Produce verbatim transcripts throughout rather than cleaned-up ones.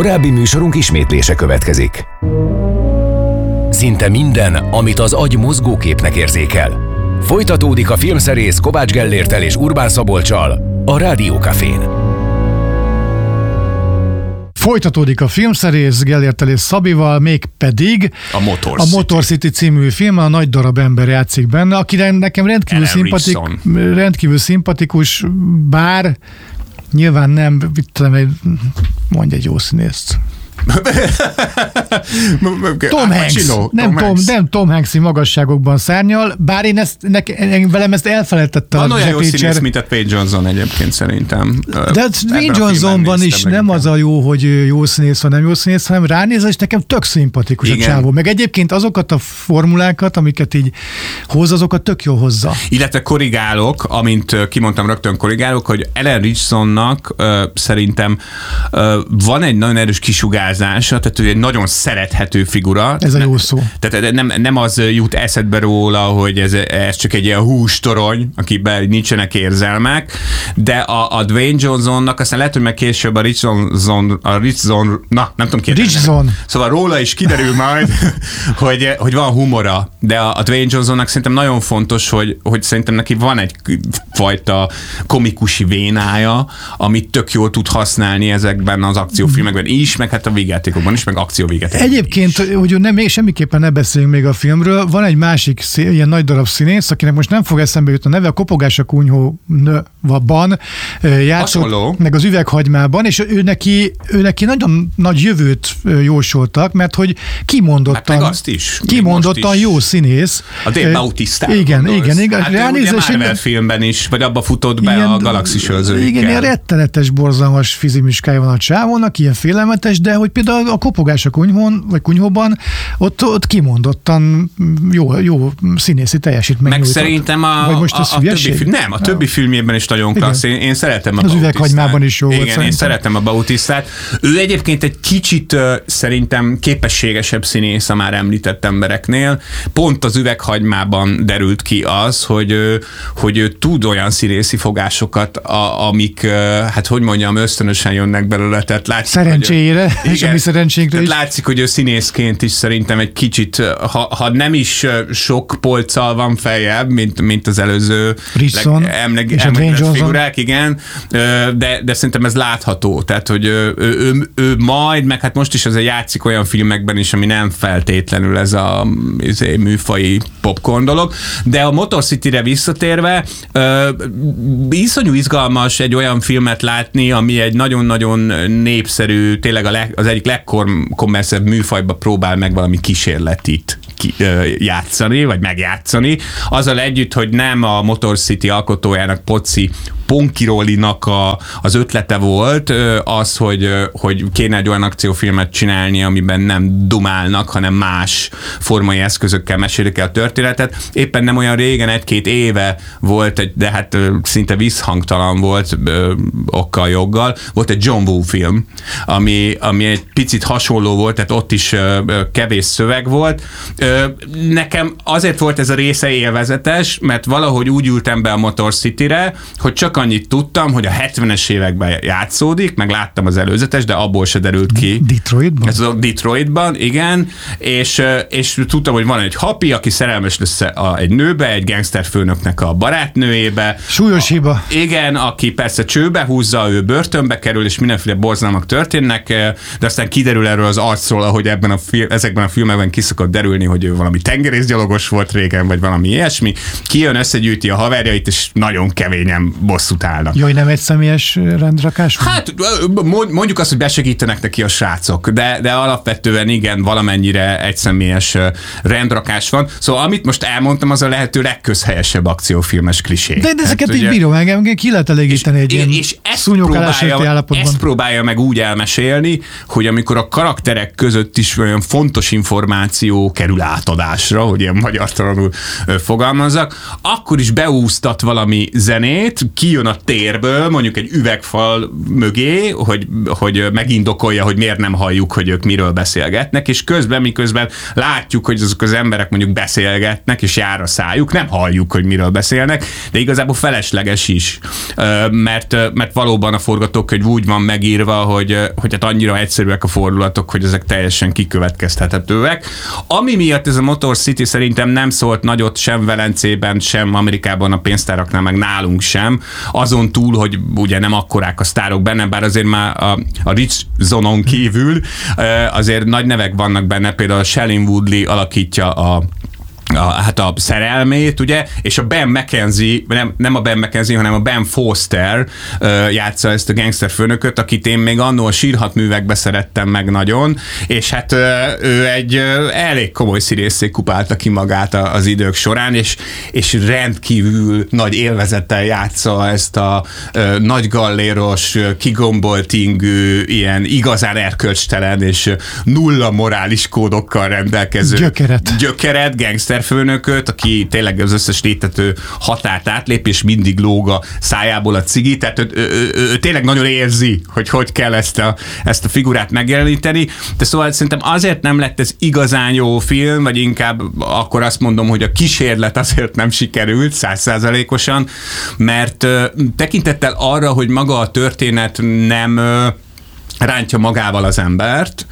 Korábbi műsorunk ismétlése következik. Szinte minden, amit az agy mozgóképnek érzékel. Folytatódik a filmszerész Kovács Gellérttel és Urbán Szabolccsal a Rádió Cafén. Folytatódik a filmszerész Gellérttel és Szabival, mégpedig a Motor, a Motor City című film, a nagy darab ember játszik benne, akire nekem rendkívül, szimpatik, rendkívül szimpatikus, bár nyilván nem, tudom, mondj egy jó színészt. Tom Hanks. Tom Nem, Tom, Hanks. nem Tom Hanks-i magasságokban szárnyal, bár én ezt, ne, velem ezt elfelejtette. Van a olyan jó Jack színész, mint a Wayne Johnson egyébként szerintem. De Wayne Johnsonban is nem az a jó, hogy jó színész vagy nem jó színész, hanem ránézve, és nekem tök szimpatikus. Igen. A csávó. Meg egyébként azokat a formulákat, amiket így hoz, azokat tök jó hozza. Illetve korrigálok, amint kimondtam, rögtön korrigálok, hogy Ellen Richardsonnak uh, szerintem uh, van egy nagyon erős kisugárzása, tehát ő egy nagyon szerethető figura. Ez a jó szó. Tehát nem, nem az jut eszedbe róla, hogy ez, ez csak egy ilyen hústorony, akiben nincsenek érzelmek, de a, a Dwayne Johnsonnak, aztán lehet, hogy meg később a Richardson, a Richardson, na, nem tudom kérdezni. Richardson. Szóval róla is kiderül majd, hogy, hogy van humora, de a, a Dwayne Johnsonnak szerintem nagyon fontos, hogy, hogy szerintem neki van egy fajta komikusi vénája, amit tök jól tud használni ezekben az akciófilmekben is, meg hát a végjátékokban is, meg akcióvégetekben. Egyébként, is. Hogy nem, még semmiképpen ne beszéljünk még a filmről, van egy másik szín, ilyen nagy darab színész, akinek most nem fog eszembe jutni a neve, a Kopogás a kunyhóban játszott, meg az Üveghagymában, és ő neki, ő neki nagyon nagy jövőt jósoltak, mert hogy kimondottan, hát azt is. kimondottan is. Jó színész. A Dave Bautista. Igen, gondolsz. igen, igen. Hát Ránézés, ugye Marvel filmben is, vagy abba futott be ilyen, a Galaxis őrzőikkel. Igen, ilyen rettenetes, borzalmas fizimiskája van a csávónak, ilyen félelmetes, de hogy például a Kopogás a kunyhón, vagy kunyhóban, ott, ott kimondottan jó, jó színészi teljesítmény. Meg nyújtott. szerintem a, vagy most a, a többi film, nem, a többi filmjében is nagyon klassz. Én, én szeretem a Az Bautistát. Üveghagymában is jó volt. Igen, szerintem. én szeretem a Bautistát. Ő egyébként egy kicsit uh, szerintem képességesebb színész a már említett embereknél. Pont az Üveghagymában derült ki az, hogy, uh, hogy ő tud olyan színészi fogásokat, a, amik, uh, hát hogy mondjam, ösztönösen jönnek belőle. Tehát látszik, szerencséjére, hogy, és a mi szerencsénkre is. Látszik, hogy ő színészként is szerintem egy kicsit, ha, ha nem is sok polccal van feljebb, mint, mint az előző Richardson emleg, és emlegetett figurák, igen, de, de szerintem ez látható. Tehát, hogy ő, ő, ő, ő majd, meg hát most is azért játszik olyan filmekben is, ami nem feltétlenül ez a ez a műfaji popcorn dolog, de a Motor City-re visszatérve ö, iszonyú izgalmas egy olyan filmet látni, ami egy nagyon-nagyon népszerű, tényleg a leg, az egyik legkommerszebb műfajba próbál meg valami kísérletit ki, ö, játszani, vagy megjátszani. Azzal együtt, hogy nem a Motor City alkotójának, Poci Ponkirolinak a, az ötlete volt az, hogy, hogy kéne egy olyan akciófilmet csinálni, amiben nem dumálnak, hanem más formai eszközökkel mesélik el a történetet. Éppen nem olyan régen, egy-két éve volt, egy, de hát szinte visszhangtalan volt ö, okkal, joggal. Volt egy John Woo film, ami, ami egy picit hasonló volt, tehát ott is ö, kevés szöveg volt. Ö, nekem azért volt ez a része élvezetes, mert valahogy úgy ültem be a Motor City-re, hogy csak annyit tudtam, hogy a hetvenes években játszódik, meg láttam az előzetes, de abból se derült ki. Detroitban? Ez a Detroitban, igen, és, és tudtam, hogy van egy hapi, aki szerelmes lesz a, egy nőbe, egy gangsterfőnöknek a barátnőjébe. Súlyos a, hiba. Igen, aki persze csőbe húzza, ő börtönbe kerül, és mindenféle borzalmak történnek, de aztán kiderül erről az arcról, ahogy ebben a film, ezekben a filmekben ki szokott derülni, hogy ő valami tengerészgyalogos volt régen, vagy valami ilyesmi. Kijön, összegyűjti a haverjait, és nagyon keményen bosszút állnak. Jaj, nem egy személyes rendrakás van? Hát mondjuk azt, hogy besegítenek neki a srácok, de, de alapvetően igen, valamennyire egyszemélyes rendrakás van. Szóval amit most elmondtam, az a lehető legközhelyesebb akciófilmes klisé. De, de ezeket hát, így bírom, engem ki lehet elégíteni egy ilyen és ezt próbálja, állapotban. ezt próbálja meg úgy elmesélni, hogy amikor a karakterek között is olyan fontos információ kerül átadásra, hogy ilyen magyartalanul fogalmazzak, akkor is beúsztat valami zenét, kijön a térből, mondjuk egy üvegfal mögé, hogy, hogy megindokolja, hogy miért nem halljuk, hogy ők miről beszélgetnek, és közben, miközben látjuk, hogy azok az emberek mondjuk beszélgetnek, és jár a szájuk, nem halljuk, hogy miről beszélnek, de igazából felesleges is, mert, mert valóban a forgatókönyv úgy van megírva, hogy, hogy hát annyira egyszerűek a fordulatok, hogy ezek teljesen kikövetkeztethetőek. Ami miatt ez a Motor City szerintem nem szólt nagyot sem Velencében, sem Amerikában a pénztáraknál, meg nálunk sem, azon túl, hogy ugye nem akkorák a sztárok benne, bár azért már a, a Rich Zonon kívül azért nagy nevek vannak benne, például Shailene Woodley alakítja a A, hát a szerelmét, ugye, és a Ben McKenzie, nem, nem a Ben McKenzie, hanem a Ben Foster uh, játsza ezt a gangster főnököt, akit én még annól a Sírhat művekbe szerettem meg nagyon, és hát uh, ő egy uh, elég komoly színészé kupálta ki magát az idők során, és, és rendkívül nagy élvezettel játsza ezt a uh, nagy galléros, uh, kigombolt ingű, ilyen igazán erkölcstelen és nulla morális kódokkal rendelkező gyökeret, gyökeret gangster főnököt, aki tényleg az összes létető határt átlép, és mindig lóg a szájából a cigi, tehát ő, ő, ő, ő tényleg nagyon érzi, hogy hogy kell ezt a, ezt a figurát megjeleníteni, de szóval szerintem azért nem lett ez igazán jó film, vagy inkább akkor azt mondom, hogy a kísérlet azért nem sikerült százszázalékosan, mert uh, tekintettel arra, hogy maga a történet nem uh, rántja magával az embert,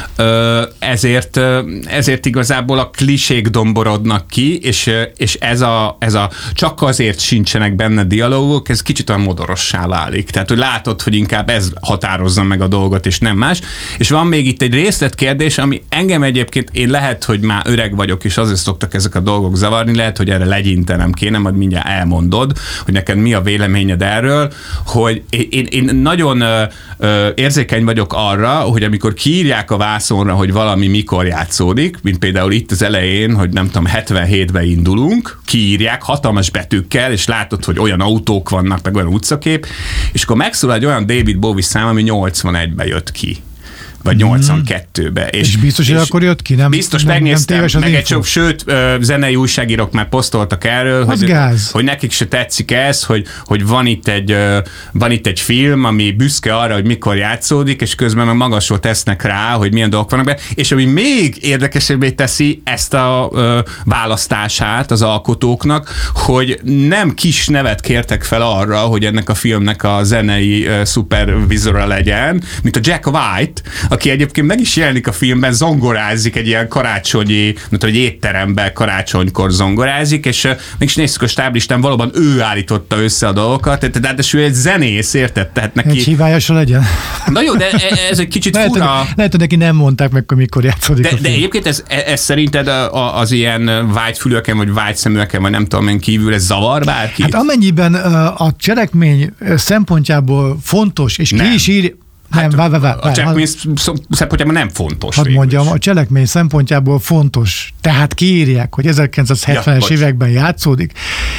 ezért, ezért igazából a klisék domborodnak ki, és, és ez, a, ez a csak azért sincsenek benne dialógok, ez kicsit olyan modorossá válik. Tehát, hogy látod, hogy inkább ez határozza meg a dolgot, és nem más. És van még itt egy részletkérdés, ami engem egyébként, én lehet, hogy már öreg vagyok, és azért szoktak ezek a dolgok zavarni, lehet, hogy erre legyintenem kéne, majd mindjárt elmondod, hogy neked mi a véleményed erről, hogy én, én nagyon ö, érzékeny vagyok arra, hogy amikor kiírják a vászonra, hogy valami mikor játszódik, mint például itt az elején, hogy nem tudom, hetvenhétben indulunk, kiírják hatalmas betűkkel, és látod, hogy olyan autók vannak, meg olyan utcakép, és akkor megszól egy olyan David Bowie szám, ami nyolcvanegyben jött ki. Vagy nyolcvankettőbe. És, és biztos, hogy akkor jött ki? Nem, biztos nem, megnéztem, nem meg egy sok, sőt, zenei újságírók már posztoltak erről, hogy, hogy nekik se tetszik ez, hogy, hogy van, itt egy, van itt egy film, ami büszke arra, hogy mikor játszódik, és közben meg magasról tesznek rá, hogy milyen dolgok vannak be, és ami még érdekesebbé teszi ezt a ö, választását az alkotóknak, hogy nem kis nevet kértek fel arra, hogy ennek a filmnek a zenei ö, szupervizora legyen, mint a Jack White, aki egyébként meg is jelenik a filmben, zongorázik egy ilyen karácsonyi, nem tudom, egy étteremben karácsonykor zongorázik, és uh, mégis nézzük a stáblistán, valóban ő állította össze a dolgokat, tehát ő egy zenész, érted? Tehát neki... Egy hívája se legyen. Na jó, de ez egy kicsit lehet, fura. Hogy, lehet, hogy neki nem mondták meg, hogy mikor játszódik de, a film. De egyébként ez, ez szerinted az ilyen vágyfülőken, vagy vágyszeműeken, vagy nem tudom én kívül, ez zavar bárkit? Hát amennyiben a cselekmény szempontjából fontos, és nem. ki is ír... Hát nem, vár, vár, vár, a cselekmény szempontjában nem fontos. Hadd mondjam, a cselekmény szempontjából fontos. Tehát kiírják, hogy ezerkilencszázhetvenes ja, években játszódik,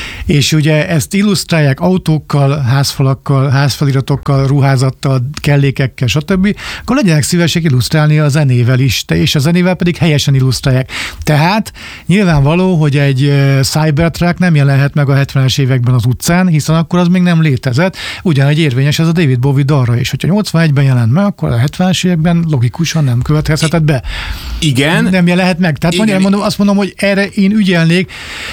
és ugye ezt illusztrálják autókkal, házfalakkal, házfeliratokkal, ruházattal, kellékekkel, stb. Akkor legyenek szívesek illusztrálni a zenével is, és a zenével pedig helyesen illusztrálják. Tehát nyilvánvaló, hogy egy Cybertruck nem jelenhet meg a hetvenes években az utcán, hiszen akkor az még nem létezett. Ugyanegy érvényes ez a David Bowie dalra is. Hogyha nyolcvanegyben jelent meg, akkor a hetvenes években logikusan nem következhetett be. Igen. Nem jelenhet meg. Tehát igen. Mondom, azt mondom, hogy erre én ügyelnék,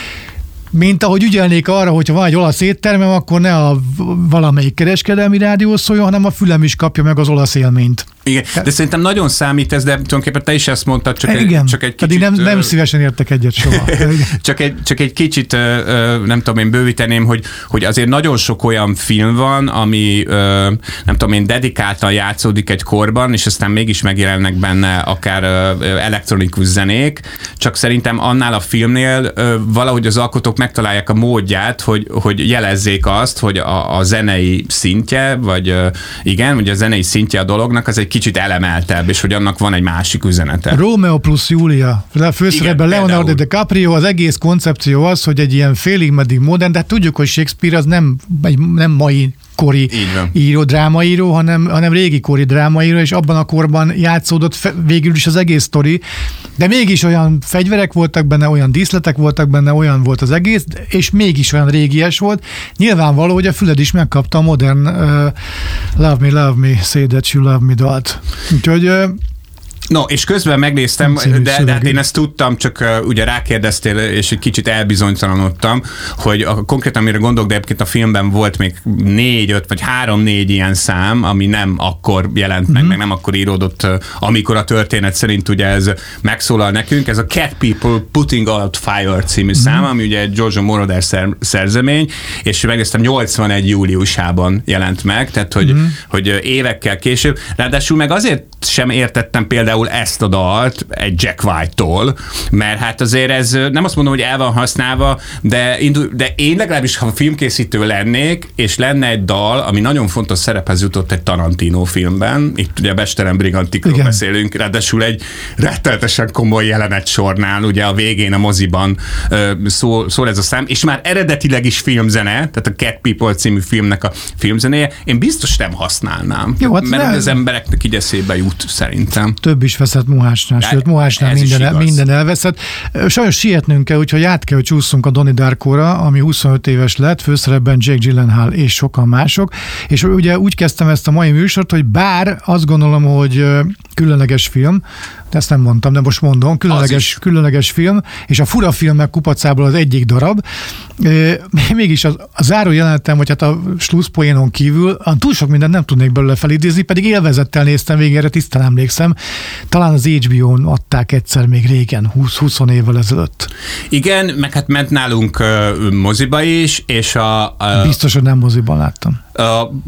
mint ahogy ügyelnék arra, hogyha van egy olasz éttermem, akkor ne a valamelyik kereskedelmi rádió szóljon, hanem a fülem is kapja meg az olasz élményt. Igen, de szerintem nagyon számít ez, de tulajdonképpen te is ezt mondtad, csak, egy, igen, csak egy kicsit... pedig nem, nem szívesen értek egyet soha. csak, egy, csak egy kicsit, nem tudom én bővíteném, hogy, hogy azért nagyon sok olyan film van, ami nem tudom én dedikáltan játszódik egy korban, és aztán mégis megjelennek benne akár elektronikus zenék, csak szerintem annál a filmnél valahogy az alkotók megtalálják a módját, hogy, hogy jelezzék azt, hogy a, a zenei szintje, vagy igen, vagy a zenei szintje a dolognak, az egy kicsit elemeltebb, és hogy annak van egy másik üzenete. Romeo plusz Julia. A főszerepben Leonardo DiCaprio, az egész koncepció az, hogy egy ilyen félig meddig modern, de hát tudjuk, hogy Shakespeare az nem, nem mai kori író, drámaíró, hanem, hanem régi kori drámaíró, és abban a korban játszódott fe, végül is az egész sztori, de mégis olyan fegyverek voltak benne, olyan díszletek voltak benne, olyan volt az egész, és mégis olyan régies volt. Nyilvánvaló, hogy a Füled is megkapta a modern uh, Love Me, Love Me, Say That You Love Me dalt. Úgyhogy uh, no, és közben megnéztem, de, de hát én ezt tudtam, csak uh, ugye rákérdeztél, és egy kicsit elbizonytalanodtam, hogy a, konkrétan amire gondolok, de egyébként a filmben volt még négy, öt vagy három-négy ilyen szám, ami nem akkor jelent meg, mm-hmm. meg nem akkor íródott, uh, amikor a történet szerint ugye ez megszólal nekünk. Ez a Cat People Putting Out Fire című mm-hmm. szám, ami ugye egy Giorgio Moroder szer, szerzemény, és megnéztem, nyolcvanegy júliusában jelent meg, tehát hogy, mm-hmm. hogy évekkel később. Ráadásul meg azért sem értettem például ezt a dalt egy Jack White-tól, mert hát azért ez nem azt mondom, hogy el van használva, de, de én legalábbis, ha filmkészítő lennék, és lenne egy dal, ami nagyon fontos szerephez jutott egy Tarantino filmben, itt ugye a Bestelen Brigantikról Igen. beszélünk, ráadásul egy rettenetesen komoly jelenet sornál, ugye a végén a moziban szól, szól ez a szám, és már eredetileg is filmzene, tehát a Cat People című filmnek a filmzenéje, én biztos nem használnám, Jó, hát mert az embereknek így eszébe jut szerintem. Több is veszett Mohásnál, sőt Mohásnál minden, minden elveszett. Sajnos sietnünk kell, úgyhogy át kell, hogy csúszunk a Donnie Darkóra, ami huszonöt éves lett, főszerepben Jake Gyllenhaal és sokan mások, és ugye úgy kezdtem ezt a mai műsort, hogy bár azt gondolom, hogy különleges film, de ezt nem mondtam, de most mondom, különleges, különleges film, és a fura filmek kupacából az egyik darab. Mégis az, a záró jelenetem, vagy hát a slusszpoénon kívül, túl sok mindent nem tudnék belőle felidézni, pedig élvezettel néztem végére, tisztán emlékszem. Talán az há bé ó-n adták egyszer még régen, húsz-húsz évvel ezelőtt. Igen, meg hát ment nálunk uh, moziba is, és a... Uh, Biztos, hogy nem moziban láttam. Uh,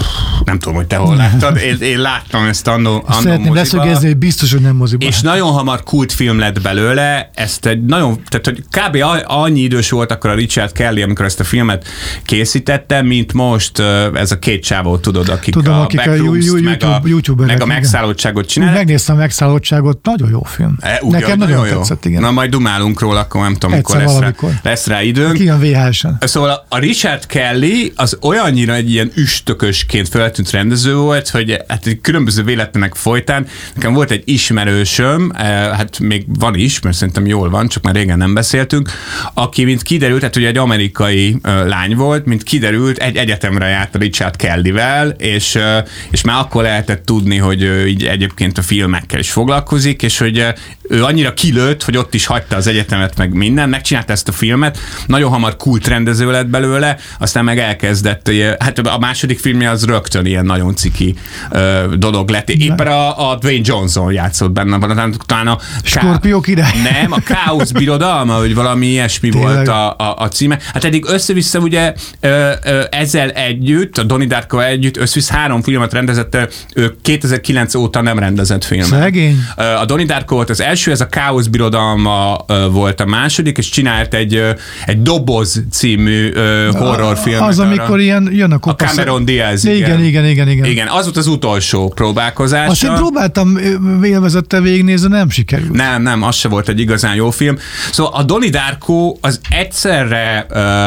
nem tudom, hogy te hol láttad. Én, én láttam ezt annó, annó Szeretném leszögezni, hogy biztos, hogy nem moziban. És nagyon hamar kultfilm lett belőle, ezt egy nagyon, tehát hogy kb. Annyi idős volt akkor a Richard Kelly, amikor ezt a filmet készítette, mint most ez a két csávó, tudod, akik Tudom, a akik Backrooms-t, meg a, meg a megszállottságot csinálják. Megnéztem a megszállottságot, nagyon jó film. E, ugye, Nekem nagyon, nagyon tetszett, igen. Na majd dumálunk róla, akkor nem tudom, mikor lesz rá, lesz rá időnk. Ki a vé há es-en. Szóval a Richard Kelly az olyannyira egy ilyen üstökösként feltűnt rendező volt, hogy hát egy különböző véletlenek folytán nekem volt egy ismerősöm, hát még van is, mert szerintem jól van, csak már régen nem beszéltünk, aki, mint kiderült, hát ugye egy amerikai lány volt, mint kiderült, egy egyetemre járt a Richard Kellyvel, és, és már akkor lehetett tudni, hogy ő így egyébként a filmekkel is foglalkozik, és hogy ő annyira kilőtt, hogy ott is hagyta az egyetemet, meg minden, megcsinálta ezt a filmet, nagyon hamar kultrendező lett belőle, aztán meg elkezdett, hát a második filmje az rögtön ilyen nagyon ciki uh, dolog lett. Éppen a, a Dwayne Johnson játszott benne, talán a Skorpió király. Nem, a Káosz birodalma, hogy valami ilyesmi Tényleg. volt a, a, a címe. Hát eddig össze-vissza ugye ö, ö, ezzel együtt, a Donnie Darko együtt össze-vissza három filmet rendezett, ő kétezer-kilenc óta nem rendezett filmet. Szegény. A Donnie Darko volt az első, ez a Káosz birodalma volt a második, és csinált egy, egy Doboz című horrorfilmet. Az, amikor ilyen jön a kopasz. A Cameron Diaz. Igen, igen, igen, igen, igen. Igen, az volt az utolsó próbálkozása. Azt én próbáltam élvezettel végignézni, nem sikerült. Nem, nem, az se volt egy igazán jó film. Szóval a Donnie Darko az egyszerre ö,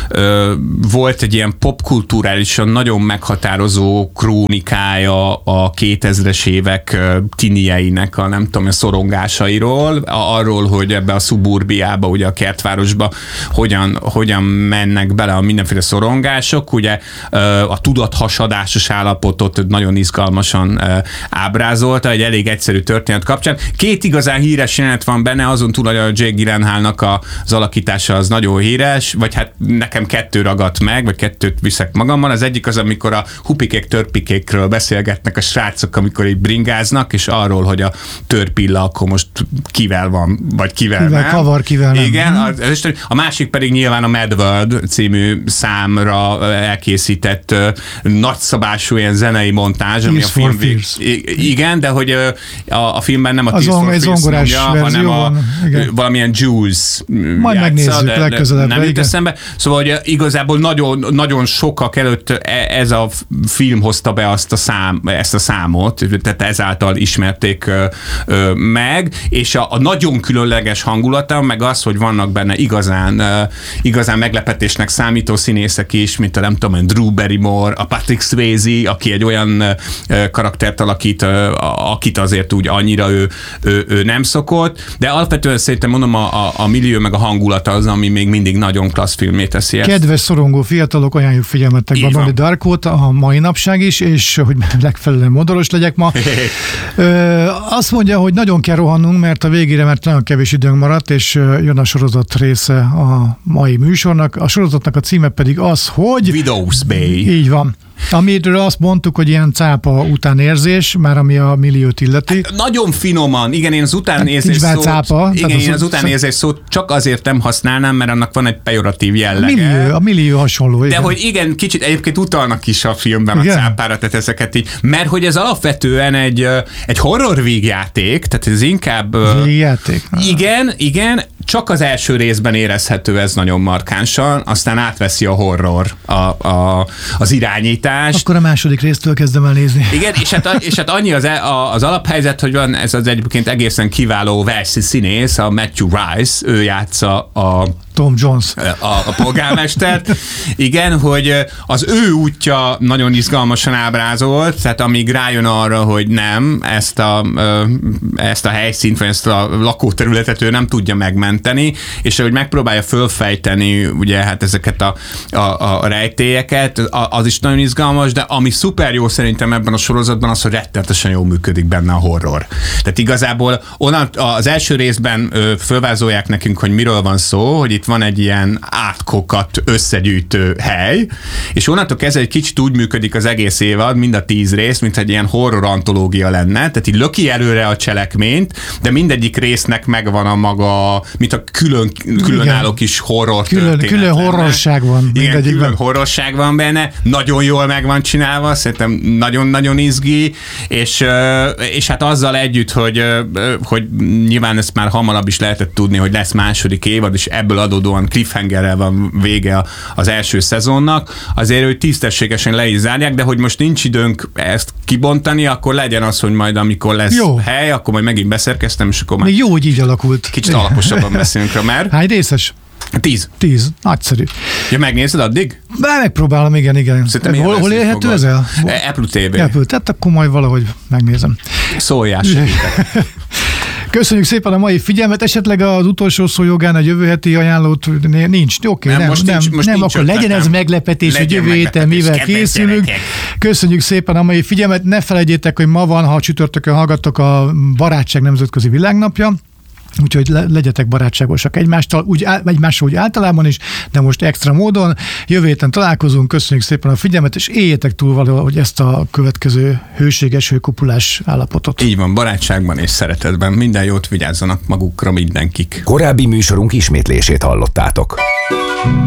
ö, volt egy ilyen popkulturálisan nagyon meghatározó krónikája a kétezres évek tinieinek a nem tudom, a szorongásairól, arról, hogy ebbe a szuburbiába, ugye a kertvárosba hogyan, hogyan mennek bele a mindenféle szorongások, ugye a tudathasadásos állapotot nagyon izgalmasan ábrázolta, egy elég egyszerű történet kapcsán. Két igazán híres jelenet van benne, azon túl, hogy a Jake Gyllenhaalnak az alakítása az nagyon híres, vagy hát nekem kettő ragadt meg, vagy kettőt viszek magammal. Az egyik az, amikor a hupikék, törpikékről beszélgetnek a srácok, amikor így bringáznak, és arról, hogy a törpilla akkor most kivel van, vagy kivel, kivel nem. kavar, kivel nem. Igen, a, a másik pedig nyilván a Mad World című számra elkészített uh, nagyszabású ilyen zenei montázs, ami a film vég... Igen, de hogy uh, a, a filmben nem a Tears for Fears mondja, hanem a, valamilyen Jules Majd játsza, megnézzük de, legközelebb. Nem jut eszembe. Szóval, hogy igazából nagyon, nagyon sokak előtt ez a film hozta be azt a szám, ezt a számot, tehát ezáltal ismerték ö, ö, meg, és a, a nagyon különleges hangulata, meg az, hogy vannak benne igazán, ö, igazán meglepetésnek számító színészek is, mint a nem tudom, Drew Barrymore, Connor, a Patrick Swayze, aki egy olyan karaktert alakít, akit azért úgy annyira ő, ő, ő nem szokott, de alapvetően szerintem mondom a, a, a millió meg a hangulata az, ami még mindig nagyon klassz filmé teszi ezt. Kedves szorongó fiatalok, ajánljuk figyelmettekbe a Donnie Darkot a mai napság is, és hogy legfelelően modoros legyek ma. Ö, azt mondja, hogy nagyon kell rohannunk, mert a végére, mert nagyon kevés időnk maradt, és jön a sorozat része a mai műsornak. A sorozatnak a címe pedig az, hogy... Widow's Bay. Így van. Amiről azt mondtuk, hogy ilyen cápa utánérzés, már ami a milliót illeti. Hát, nagyon finoman, igen, én az utánérzés hát, szót, cápa, igen, én az, az utánérzés szót csak azért nem használnám, mert annak van egy pejoratív jellege. A millió, a millió hasonló. De igen. hogy igen, kicsit egyébként utalnak is a filmben igen. a cápára, tehát ezeket így, mert hogy ez alapvetően egy, egy horror vígjáték, tehát ez inkább... Vígjáték? Igen, igen, csak az első részben érezhető ez nagyon markánsan, aztán átveszi a horror a, a, az irányítást. Akkor a második résztől kezdem el nézni. Igen, és hát, és hát annyi az, az alaphelyzet, hogy van ez az egyébként egészen kiváló walesi színész, a Matthew Rice, ő játsza a Tom Jones. A, a polgármestert. Igen, hogy az ő útja nagyon izgalmasan ábrázolt, tehát amíg rájön arra, hogy nem, ezt a, ezt a helyszínt, vagy ezt a lakóterületet ő nem tudja megmenteni, és hogy megpróbálja fölfejteni ugye hát ezeket a, a, a rejtélyeket, az is nagyon izgalmas, de ami szuper jó szerintem ebben a sorozatban az, hogy rettenetesen jól működik benne a horror. Tehát igazából onnan, az első részben fölvázolják nekünk, hogy miről van szó, hogy itt van egy ilyen átkokat összegyűjtő hely, és onnantól kezdve egy kicsit úgy működik az egész évad, mind a tíz rész, mint egy ilyen horror antológia lenne, tehát így löki előre a cselekményt, de mindegyik résznek megvan a maga, mint a külön, különálló kis horror külön, történet külön horrorság van. Igen, külön horrorság van benne, nagyon jól meg van csinálva, szerintem nagyon-nagyon izgi, és, és hát azzal együtt, hogy, hogy nyilván ezt már hamarabb is lehetett tudni, hogy lesz második évad, és ebből adódóan cliffhangerrel van vége az első szezonnak, azért, hogy tisztességesen le is zárják, de hogy most nincs időnk ezt kibontani, akkor legyen az, hogy majd amikor lesz jó hely, akkor majd megint beszerkeztem, és akkor már még jó, hogy így alakult. Kicsit alaposabban beszélünk rá már. Hány részes? Tíz. Tíz. Nagyszerű. Ja, megnézed addig? Be, megpróbálom, igen, igen. Hol, hol élhető ezzel? Apple té vé. Apple, tehát akkor majd valahogy megnézem. Szóljás, segítek. Köszönjük szépen a mai figyelmet, esetleg az utolsó szó jogán a jövő heti ajánlót nincs. Oké, okay, nem, nem, most nem, nincs, most nem nincs akkor legyen ez meglepetés, hogy jövő héten mivel készülünk. Gyerekek. Köszönjük szépen a mai figyelmet, ne felejtjétek, hogy ma van, ha csütörtökön hallgattok, a Barátság Nemzetközi Világnapja. Úgyhogy le, legyetek barátságosak egymástól, úgy, egymással úgy általában is, de most extra módon. Jövő héten találkozunk, köszönjük szépen a figyelmet, és éljetek túl valahogy ezt a következő hőséges, hőkupulás állapotot. Így van, barátságban és szeretetben. Minden jót, vigyázzanak magukra mindenkik. Korábbi műsorunk ismétlését hallottátok.